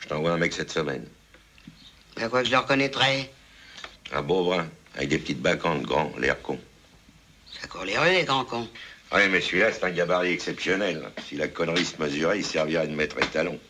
t'envoie un mec cette semaine. À quoi que je le reconnaîtrais? Un beau brun, avec des petites bacantes, grand, l'air con. Ça court les rues, les grands cons. Ouais, mais celui-là, c'est un gabarit exceptionnel. Si la connerie se mesurait, il servirait de maître étalon.